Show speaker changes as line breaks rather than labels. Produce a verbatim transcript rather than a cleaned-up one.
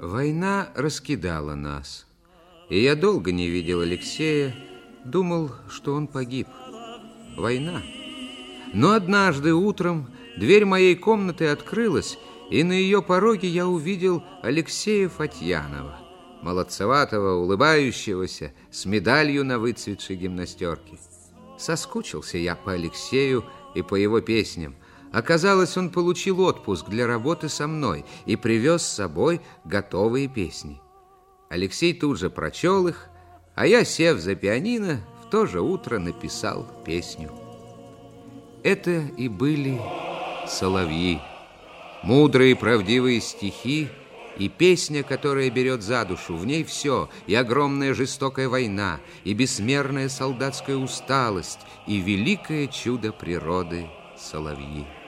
Война раскидала нас, и я долго не видел Алексея, думал, что он погиб. Война. Но однажды утром дверь моей комнаты открылась, и на ее пороге я увидел Алексея Фатьянова, молодцеватого, улыбающегося, с медалью на выцветшей гимнастерке. Соскучился я по Алексею и по его песням. Оказалось, он получил отпуск для работы со мной и привез с собой готовые песни. Алексей тут же прочел их, а я, сев за пианино, в то же утро написал песню. Это и были соловьи, мудрые правдивые стихи, и песня, которая берет за душу. В ней все: и огромная жестокая война, и бессмерная солдатская усталость, и великое чудо природы — соловьи.